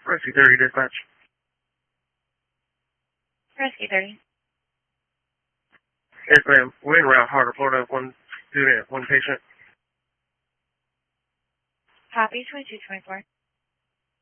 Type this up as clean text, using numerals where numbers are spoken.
Rescue 30 dispatch. Rescue 30. Yes, ma'am. We're in route Harder, Florida. One student, one patient. Copy 2224.